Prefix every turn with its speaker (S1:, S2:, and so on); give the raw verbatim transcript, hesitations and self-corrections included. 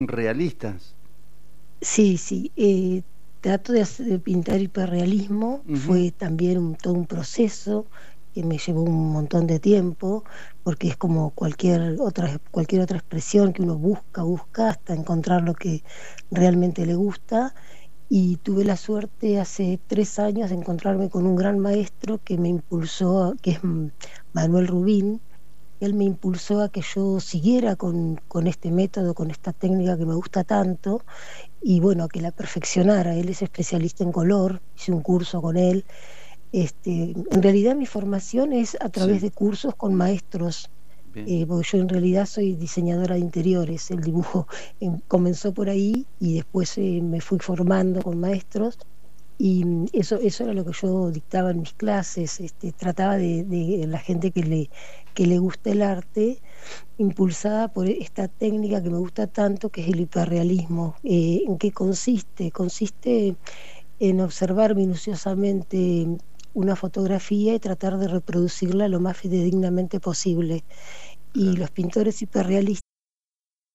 S1: realistas.
S2: Sí, sí. Eh, trato de, hacer- de pintar hiperrealismo.
S1: Ujú.
S2: Fue también un- todo un proceso que me llevó un montón de tiempo, porque es como cualquier otra, cualquier otra expresión que uno busca, busca hasta encontrar lo que realmente le gusta. Y tuve la suerte hace tres años de encontrarme con un gran maestro que me impulsó, que es mm, Manuel Rubín. Él me impulsó a que yo siguiera con, con este método, con esta técnica que me gusta tanto, y bueno, a que la perfeccionara. Él es especialista en color, hice un curso con él. Este, en realidad mi formación es a través
S1: Sí,
S2: de cursos con maestros,
S1: bien,
S2: eh, porque yo en realidad soy diseñadora de interiores. El dibujo em, comenzó por ahí y después eh, me fui formando con maestros, y mm, eso, eso era lo que yo dictaba en mis clases. Este, trataba de, de la gente que le, que le gusta el arte, impulsada por esta técnica que me gusta tanto, que es el hiperrealismo. Eh, ¿en qué consiste? Consiste en observar minuciosamente una fotografía y tratar de reproducirla lo más fidedignamente posible. Y
S1: claro.
S2: los pintores hiperrealistas